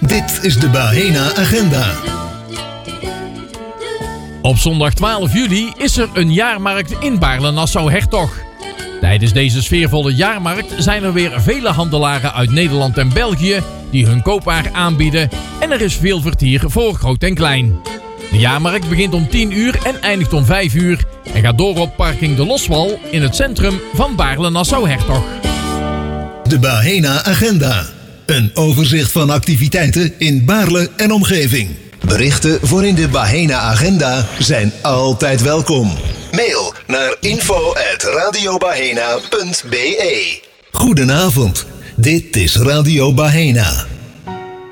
Dit is de Bahena Agenda. Op zondag 12 juli is er een jaarmarkt in Baarle-Nassau-Hertog. Tijdens deze sfeervolle jaarmarkt zijn er weer vele handelaren uit Nederland en België die hun koopwaar aanbieden en er is veel vertier voor groot en klein. De jaarmarkt begint om 10 uur en eindigt om 5 uur en gaat door op parking De Loswal in het centrum van Baarle-Nassau-Hertog. De Bahena Agenda. Een overzicht van activiteiten in Baarle en omgeving. Berichten voor in de Bahena Agenda zijn altijd welkom. Mail naar info@radiobahena.be. Goedenavond, dit is Radio Bahena.